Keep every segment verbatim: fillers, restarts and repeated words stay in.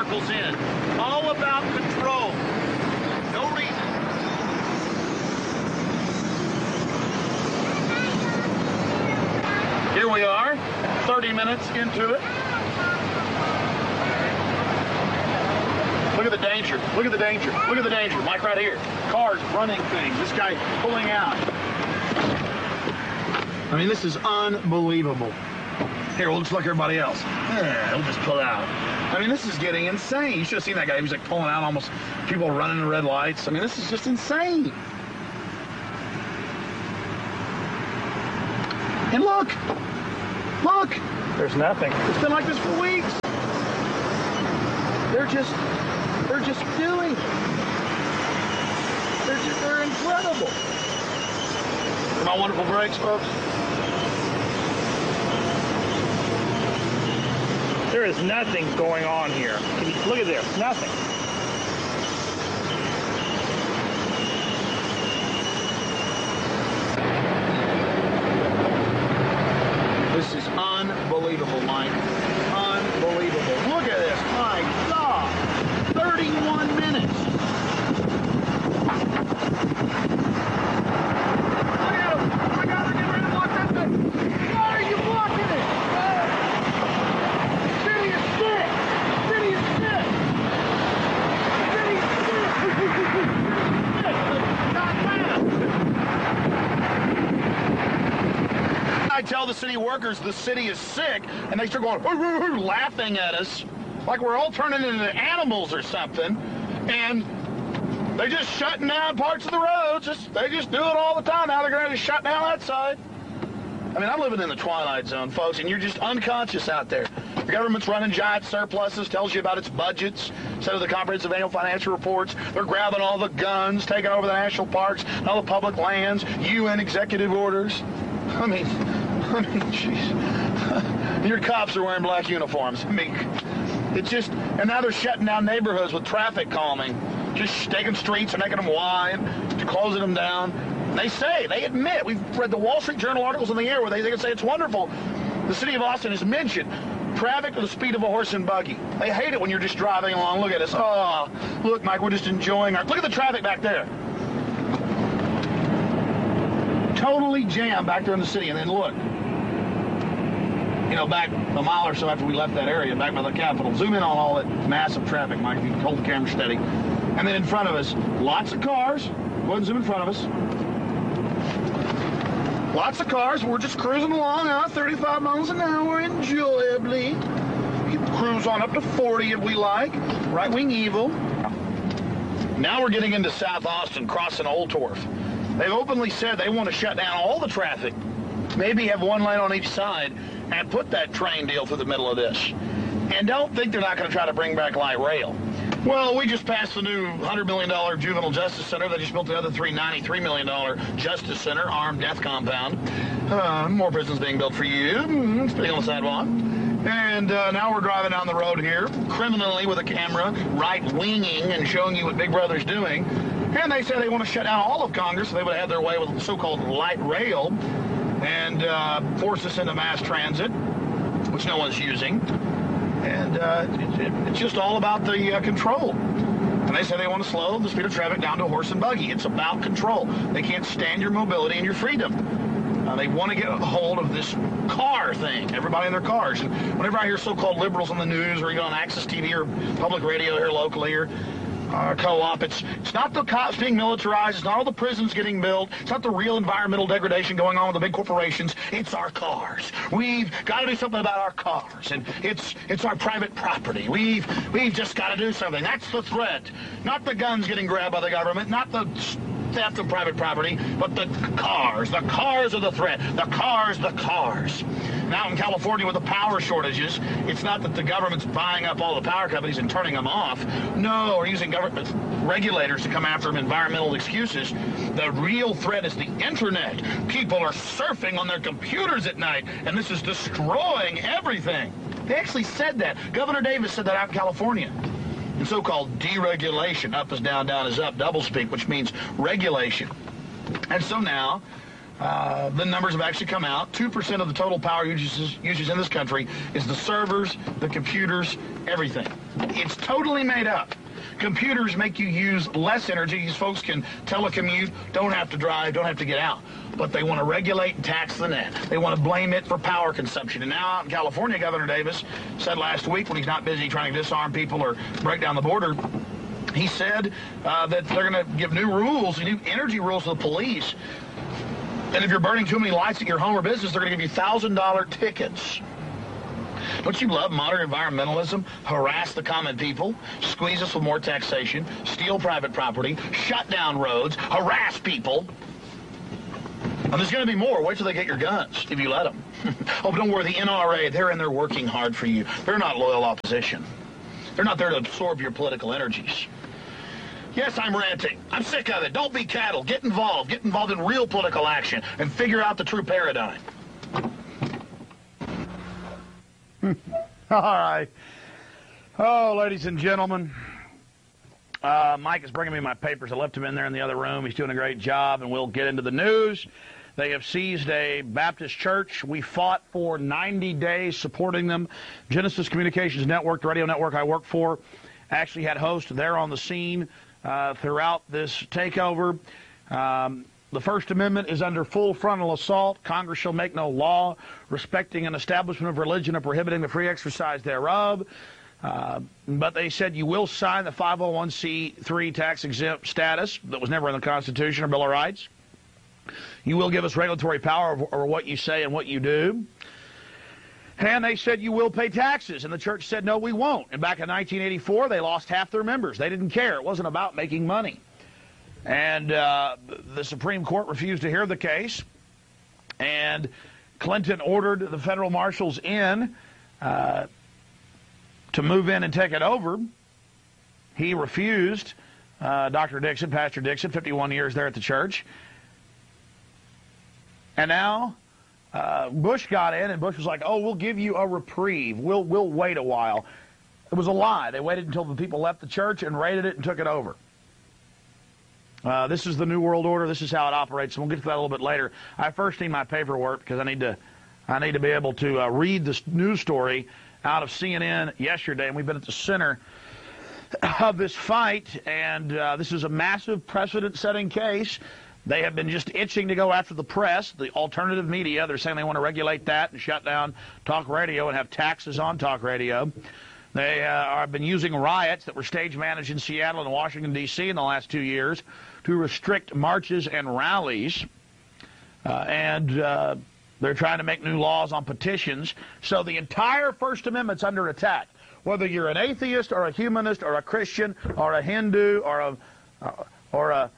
circles in. All about control. No reason. Here we are, thirty minutes into it. Look at the danger. Look at the danger. Look at the danger. Mike, right here. Cars running things. This guy pulling out. I mean, this is unbelievable. Here, we'll just look at everybody else. Yeah, he'll just pull out. I mean, this is getting insane. You should have seen that guy. He was like pulling out almost people running the red lights. I mean, this is just insane. And look. Look. There's nothing. It's been like this for weeks. They're just... They're just doing it. They're, just, they're incredible. My wonderful brakes, folks. There is nothing going on here. Can you, look at this. Nothing. This is unbelievable, Mike. Unbelievable. Look at this. My God. thirty-one minutes. Look at him. Oh my God, they're getting ready to block that thing. Why are you blocking it? City is sick. City is sick. City is sick. I tell the city workers the city is sick, and they start going, hoo, hoo, hoo, laughing at us. Like we're all turning into animals or something, and they're just shutting down parts of the roads. Just they just do it all the time. Now they're going to shut down that side. I mean, I'm living in the twilight zone, folks, and you're just unconscious out there. The government's running giant surpluses, tells you about its budgets, instead of the comprehensive annual financial reports. They're grabbing all the guns, taking over the national parks, and all the public lands, U N executive orders. I mean, I mean, jeez. Your cops are wearing black uniforms. I mean, it's just, and now they're shutting down neighborhoods with traffic calming. Just taking streets and making them wide, closing them down. And they say, they admit, we've read the Wall Street Journal articles in the air where they, they can say it's wonderful. The city of Austin has mentioned traffic to the speed of a horse and buggy. They hate it when you're just driving along. Look at us. Oh, look, Mike, we're just enjoying our, look at the traffic back there. Totally jammed back there in the city. And then look, you know, back a mile or so after we left that area, back by the Capitol. Zoom in on all that massive traffic, Mike, if you can hold the camera steady. And then in front of us, lots of cars. Go ahead and zoom in front of us. Lots of cars. We're just cruising along at thirty-five miles an hour enjoyably. We can cruise on up to forty if we like. Right-wing evil. Now we're getting into South Austin, crossing Old Torf. They've openly said they want to shut down all the traffic, maybe have one lane on each side, and put that train deal through the middle of this. And don't think they're not going to try to bring back light rail. Well, we just passed the new one hundred million dollar juvenile justice center. They just built another three hundred ninety-three million dollar justice center, armed death compound. Uh, more prisons being built for you, mm, spitting on the sidewalk. And uh, now we're driving down the road here, criminally with a camera, right-winging and showing you what Big Brother's doing. And they said they want to shut down all of Congress, so they would have their way with the so-called light rail and uh, force us into mass transit, which no one's using. And uh, it, it, it's just all about the uh, control. And they say they want to slow the speed of traffic down to a horse and buggy. It's about control. They can't stand your mobility and your freedom. Uh, they want to get a hold of this car thing, everybody in their cars. And whenever I hear so-called liberals on the news or even on Access T V or public radio here locally or uh, co-op, it's, it's not the cops being militarized. It's not all the prisons getting built. It's not the real environmental degradation going on with the big corporations. It's our cars. We've got to do something about our cars. And it's it's our private property. We've, we've just got to do something. That's the threat. Not the guns getting grabbed by the government. Not the theft of private property, but the cars. The cars are the threat. The cars, the cars. Now in California with the power shortages, it's not that the government's buying up all the power companies and turning them off. No, we're using government regulators to come after them, environmental excuses. The real threat is the internet. People are surfing on their computers at night, and this is destroying everything. They actually said that. Governor Davis said that out in California. And so-called deregulation, up is down, down is up, doublespeak, which means regulation. And so now, Uh, the numbers have actually come out. two percent of the total power usage, usage in this country is the servers, the computers, everything. It's totally made up. Computers make you use less energy. These folks can telecommute, don't have to drive, don't have to get out. But they want to regulate and tax the net. They want to blame it for power consumption. And now out in California, Governor Davis said last week, when he's not busy trying to disarm people or break down the border, he said uh, that they're going to give new rules, new energy rules to the police. And if you're burning too many lights at your home or business, they're going to give you one thousand dollar tickets. Don't you love modern environmentalism? Harass the common people, squeeze us with more taxation, steal private property, shut down roads, harass people. And there's going to be more. Wait till they get your guns, if you let them. Oh, but don't worry, the N R A, they're in there working hard for you. They're not loyal opposition. They're not there to absorb your political energies. Yes, I'm ranting. I'm sick of it. Don't be cattle. Get involved. Get involved in real political action and figure out the true paradigm. All right. Oh, ladies and gentlemen, uh, Mike is bringing me my papers. I left him in there in the other room. He's doing a great job, and we'll get into the news. They have seized a Baptist church. We fought for ninety days supporting them. Genesis Communications Network, the radio network I work for, actually had hosts there on the scene uh, throughout this takeover. Um, The First Amendment is under full frontal assault. Congress shall make no law respecting an establishment of religion or prohibiting the free exercise thereof. Uh, but they said you will sign the five oh one c three tax-exempt status that was never in the Constitution or Bill of Rights. You will give us regulatory power over what you say and what you do. And they said you will pay taxes. And the church said, no, we won't. And back in nineteen eighty-four, they lost half their members. They didn't care. It wasn't about making money. And uh, the Supreme Court refused to hear the case. And Clinton ordered the federal marshals in uh, to move in and take it over. He refused. Uh, Doctor Dixon, Pastor Dixon, fifty-one years there at the church. And now uh, Bush got in, and Bush was like, oh, we'll give you a reprieve. We'll, we'll wait a while. It was a lie. They waited until the people left the church and raided it and took it over. Uh, this is the New World Order. This is how it operates, and we'll get to that a little bit later. I first need my paperwork because I need to, I need to be able to uh, read this news story out of C N N yesterday, and we've been at the center of this fight, and uh, this is a massive precedent-setting case. They have been just itching to go after the press, the alternative media. They're saying they want to regulate that and shut down talk radio and have taxes on talk radio. They uh, have been using riots that were stage managed in Seattle and Washington, D C in the last two years to restrict marches and rallies. Uh, and uh, they're trying to make new laws on petitions. So the entire First Amendment's under attack. Whether you're an atheist or a humanist or a Christian or a Hindu or a, uh, or a,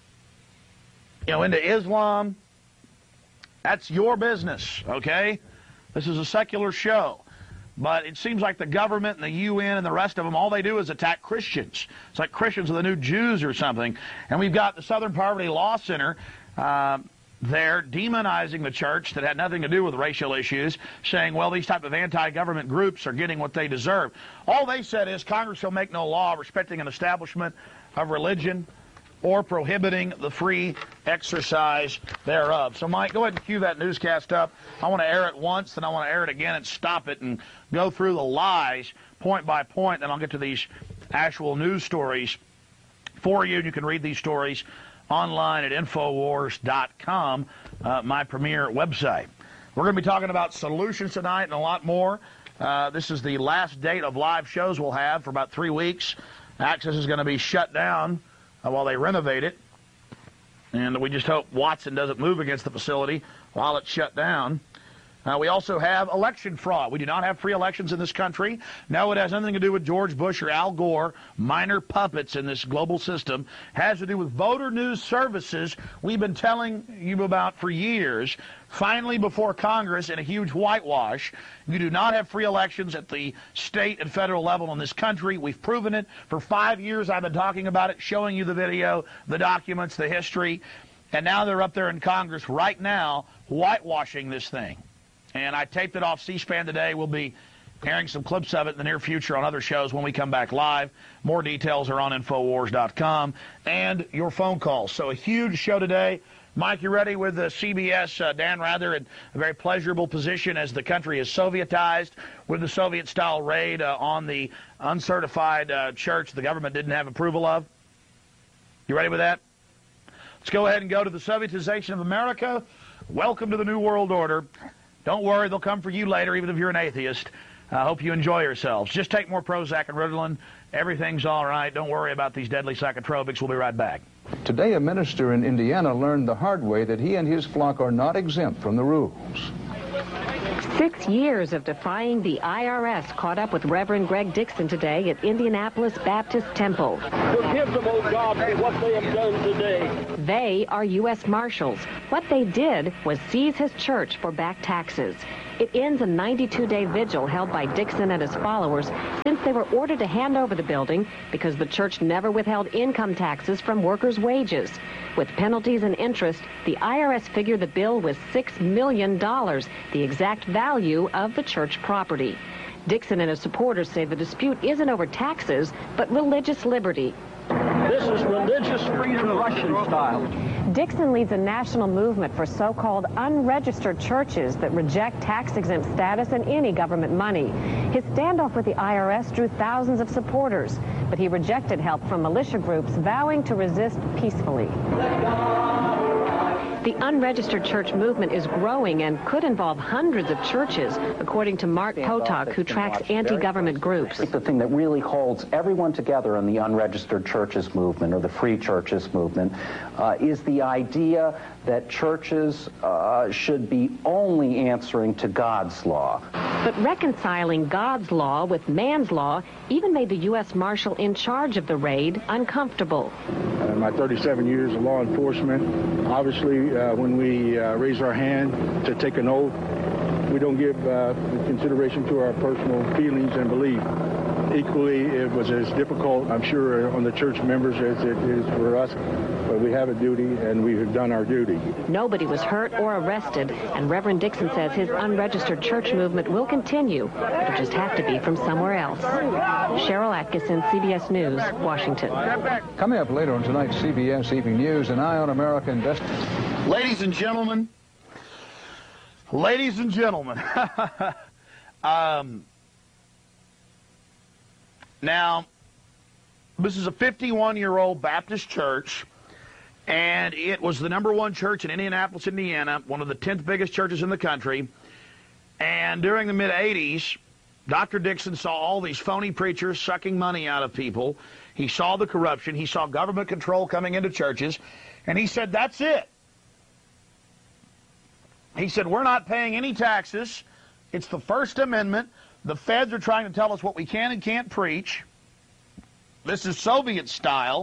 you know, into Islam, that's your business, okay? This is a secular show. But it seems like the government and the U N and the rest of them, all they do is attack Christians. It's like Christians are the new Jews or something. And we've got the Southern Poverty Law Center uh, there demonizing the church that had nothing to do with racial issues, saying, well, these type of anti-government groups are getting what they deserve. All they said is Congress shall make no law respecting an establishment of religion or prohibiting the free exercise thereof. So, Mike, go ahead and cue that newscast up. I want to air it once, then I want to air it again and stop it and go through the lies point by point, then I'll get to these actual news stories for you. You can read these stories online at Infowars dot com, uh, my premier website. We're going to be talking about solutions tonight and a lot more. Uh, this is the last date of live shows we'll have for about three weeks. Access is going to be shut down Uh, while they renovate it, and we just hope Watson doesn't move against the facility while it's shut down. Uh, we also have election fraud. We do not have free elections in this country. No, it has nothing to do with George Bush or Al Gore, minor puppets in this global system. It has to do with voter news services we've been telling you about for years. Finally, before Congress in a huge whitewash, you do not have free elections at the state and federal level in this country. We've proven it. For five years, I've been talking about it, showing you the video, the documents, the history. And now they're up there in Congress right now whitewashing this thing. And I taped it off C-SPAN today. We'll be airing some clips of it in the near future on other shows when we come back live. More details are on Infowars dot com and your phone calls. So a huge show today. Mike, you ready with the C B S? Uh, Dan Rather in a very pleasurable position as the country is Sovietized with the Soviet-style raid uh, on the uncertified uh, church the government didn't have approval of. You ready with that? Let's go ahead and go to the Sovietization of America. Welcome to the New World Order. Don't worry, they'll come for you later, even if you're an atheist. I hope you enjoy yourselves. Just take more Prozac and Ritalin. Everything's all right. Don't worry about these deadly psychotropics. We'll be right back. Today, a minister in Indiana learned the hard way that he and his flock are not exempt from the rules. Six years of defying the I R S caught up with Reverend Greg Dixon today at Indianapolis Baptist Temple. Forgive them, O God, for what they have done today. They are U S Marshals. What they did was seize his church for back taxes. It ends a ninety-two day vigil held by Dixon and his followers since they were ordered to hand over the building because the church never withheld income taxes from workers' wages. With penalties and interest, the I R S figured the bill was six million dollars, the exact value of the church property. Dixon and his supporters say the dispute isn't over taxes, but religious liberty. This is religious freedom Russian style. Dixon leads a national movement for so-called unregistered churches that reject tax-exempt status and any government money. His standoff with the I R S drew thousands of supporters, but he rejected help from militia groups vowing to resist peacefully. The unregistered church movement is growing and could involve hundreds of churches, according to Mark Potok, who tracks anti-government groups. The thing that really holds everyone together in the unregistered churches movement, or the free churches movement, uh, is the idea that churches uh, should be only answering to God's law. But reconciling God's law with man's law even made the U S Marshal in charge of the raid uncomfortable. In my thirty-seven years of law enforcement, obviously uh, when we uh, raise our hand to take an oath, we don't give uh, consideration to our personal feelings and belief. Equally, it was as difficult, I'm sure, on the church members as it is for us, but we have a duty, and we have done our duty. Nobody was hurt or arrested, and Reverend Dixon says his unregistered church movement will continue. It'll just have to be from somewhere else. Cheryl Atkinson, C B S News, Washington. Coming up later on tonight's C B S Evening News, an Eye on America investor. Ladies and gentlemen, ladies and gentlemen, um, now, this is a fifty-one-year-old Baptist church, and it was the number one church in Indianapolis, Indiana, one of the tenth biggest churches in the country. And during the mid eighties, Doctor Dixon saw all these phony preachers sucking money out of people. He saw the corruption. He saw government control coming into churches, and he said, that's it. He said, we're not paying any taxes. It's the First Amendment. The feds are trying to tell us what we can and can't preach. This is Soviet style.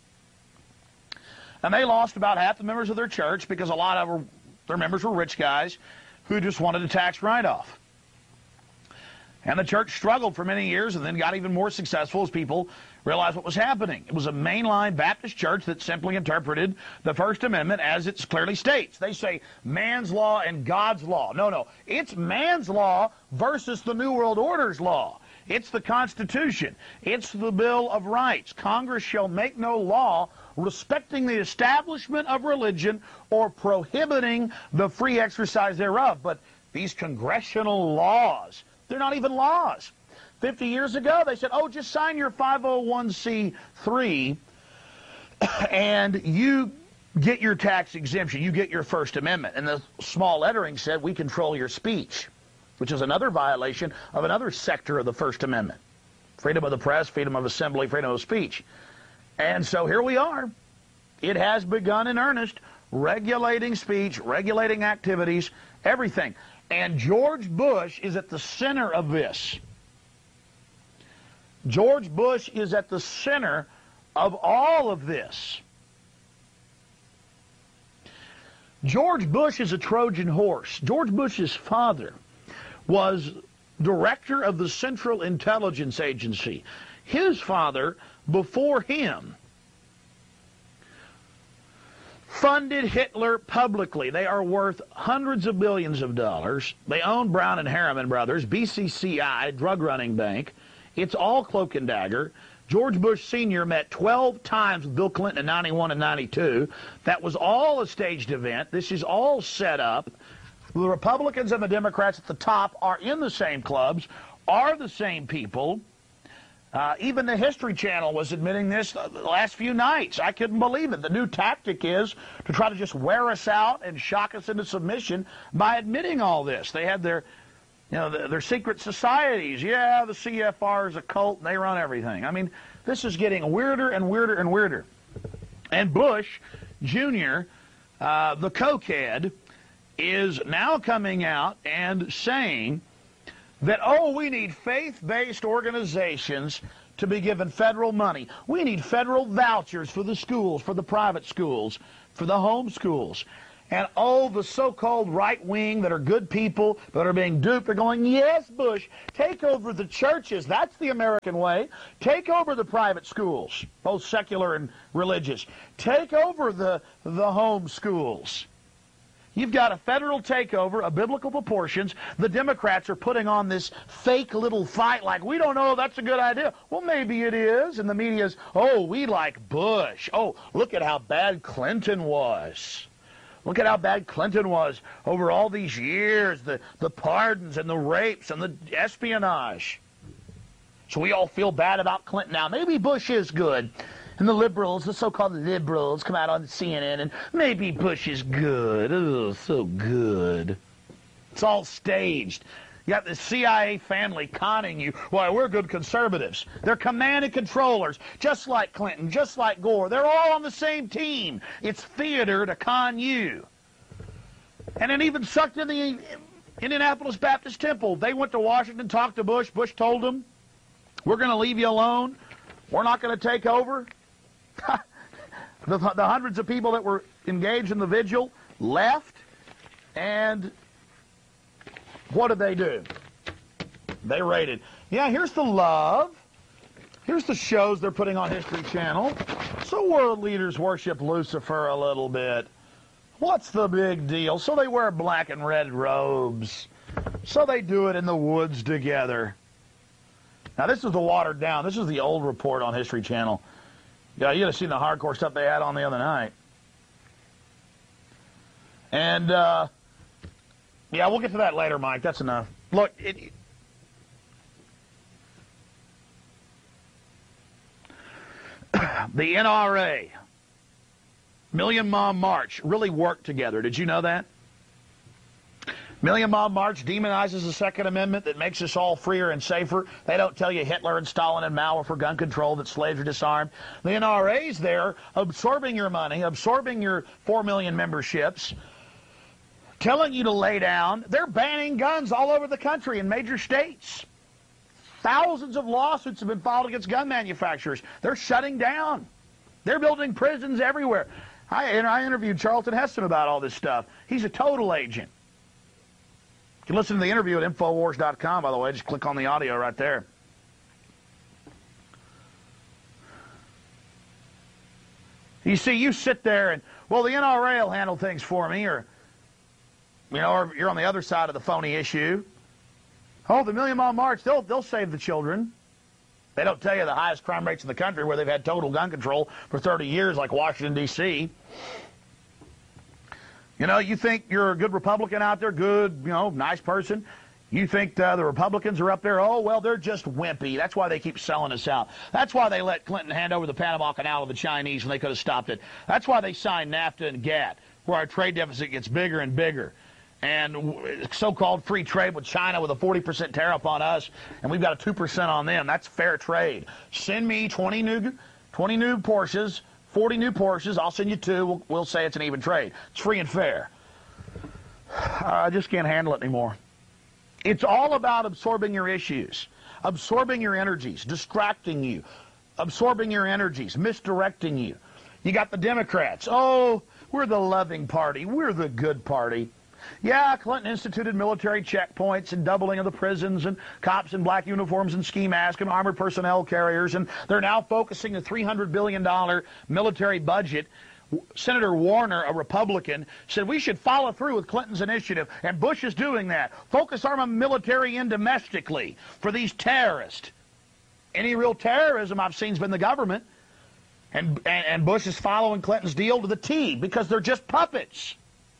And they lost about half the members of their church because a lot of their members were rich guys who just wanted a tax write-off. And the church struggled for many years and then got even more successful as people realized what was happening. It was a mainline Baptist church that simply interpreted the First Amendment as it clearly states. They say man's law and God's law. No, no. It's man's law versus the New World Order's law. It's the Constitution. It's the Bill of Rights. Congress shall make no law respecting the establishment of religion or prohibiting the free exercise thereof. But these congressional laws, they're not even laws. Fifty years ago, they said, oh, just sign your five oh one c three and you get your tax exemption. You get your First Amendment. And the small lettering said, we control your speech, which is another violation of another sector of the First Amendment. Freedom of the press, freedom of assembly, freedom of speech. And so here we are. It has begun in earnest, regulating speech, regulating activities, everything. And George Bush is at the center of this. George Bush is at the center of all of this. George Bush is a Trojan horse. George Bush's father was director of the Central Intelligence Agency. His father, before him, funded Hitler publicly. They are worth hundreds of billions of dollars. They own Brown and Harriman Brothers, B C C I, drug running bank. It's all cloak and dagger. George Bush Senior met twelve times with Bill Clinton in ninety-one and ninety-two. That was all a staged event. This is all set up. The Republicans and the Democrats at the top are in the same clubs, are the same people. Uh, even the History Channel was admitting this the last few nights. I couldn't believe it. The new tactic is to try to just wear us out and shock us into submission by admitting all this. They had their, you know, their, their secret societies. Yeah, the C F R is a cult, and they run everything. I mean, this is getting weirder and weirder and weirder. And Bush Junior, uh, the cokehead, is now coming out and saying that, oh, we need faith-based organizations to be given federal money. We need federal vouchers for the schools, for the private schools, for the home schools. And, oh, the so-called right wing that are good people that are being duped, they're going, yes, Bush, take over the churches. That's the American way. Take over the private schools, both secular and religious. Take over the, the home schools. You've got a federal takeover of biblical proportions. The Democrats are putting on this fake little fight like, we don't know, that's a good idea. Well, maybe it is. And the media's, oh, we like Bush. Oh, look at how bad Clinton was. Look at how bad Clinton was over all these years, the, the pardons and the rapes and the espionage. So we all feel bad about Clinton now. Maybe Bush is good. And the liberals, the so-called liberals, come out on C N N and maybe Bush is good. Oh, so good. It's all staged. You got the C I A family conning you. Why, we're good conservatives. They're command and controllers, just like Clinton, just like Gore. They're all on the same team. It's theater to con you. And it even sucked in the Indianapolis Baptist Temple. They went to Washington, talked to Bush. Bush told them, we're going to leave you alone. We're not going to take over. the, the hundreds of people that were engaged in the vigil left, and what did they do? They raided. Yeah, here's the love. Here's the shows they're putting on History Channel. So world leaders worship Lucifer a little bit. What's the big deal? So they wear black and red robes. So they do it in the woods together. Now, this is the watered down. This is the old report on History Channel. Yeah, you could have seen the hardcore stuff they had on the other night. And, uh, yeah, we'll get to that later, Mike. That's enough. Look, it, the N R A, Million Mom March, really worked together. Did you know that? Million Mom March demonizes the Second Amendment that makes us all freer and safer. They don't tell you Hitler and Stalin and Mao were for gun control, that slaves are disarmed. The N R A's there absorbing your money, absorbing your four million memberships, telling you to lay down. They're banning guns all over the country in major states. Thousands of lawsuits have been filed against gun manufacturers. They're shutting down. They're building prisons everywhere. I, I interviewed Charlton Heston about all this stuff. He's a total agent. You can listen to the interview at Infowars dot com, by the way. Just click on the audio right there. You see, you sit there and, well, the N R A will handle things for me, or, you know, or you're on the other side of the phony issue. Oh, the Million Mile March, they'll, they'll save the children. They don't tell you the highest crime rates in the country where they've had total gun control for thirty years, like Washington, D C You know, you think you're a good Republican out there, good, you know, nice person. You think uh, the Republicans are up there, oh, well, they're just wimpy. That's why they keep selling us out. That's why they let Clinton hand over the Panama Canal to the Chinese when they could have stopped it. That's why they signed NAFTA and GATT, where our trade deficit gets bigger and bigger. And so-called free trade with China with a forty percent tariff on us, and we've got a two percent on them. That's fair trade. Send me twenty new, twenty new Porsches, forty new Porsches. I'll send you two. We'll, we'll say it's an even trade. It's free and fair. I just can't handle it anymore. It's all about absorbing your issues, absorbing your energies, distracting you, absorbing your energies, misdirecting you. You got the Democrats. Oh, we're the loving party. We're the good party. Yeah, Clinton instituted military checkpoints and doubling of the prisons and cops in black uniforms and ski masks and armored personnel carriers, and they're now focusing the three hundred billion dollars military budget. Senator Warner, a Republican, said we should follow through with Clinton's initiative, and Bush is doing that. Focus our military in domestically for these terrorists. Any real terrorism I've seen has been the government. And, and, and Bush is following Clinton's deal to the T because they're just puppets.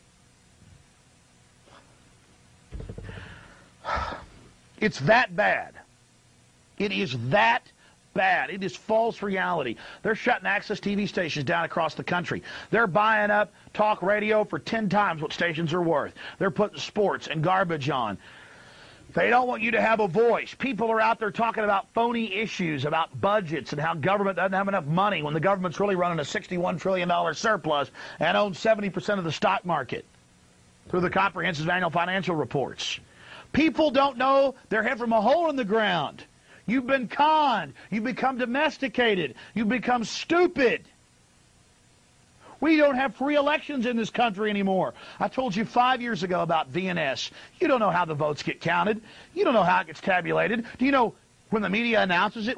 It's that bad. It is that bad. It is false reality. They're shutting access T V stations down across the country. They're buying up talk radio for ten times what stations are worth. They're putting sports and garbage on. They don't want you to have a voice. People are out there talking about phony issues, about budgets and how government doesn't have enough money when the government's really running a sixty-one trillion dollars surplus and owns seventy percent of the stock market through the comprehensive annual financial reports. People don't know their head from a hole in the ground. You've been conned. You've become domesticated. You've become stupid. We don't have free elections in this country anymore. I told you five years ago about V N S. You don't know how the votes get counted. You don't know how it gets tabulated. Do you know when the media announces it,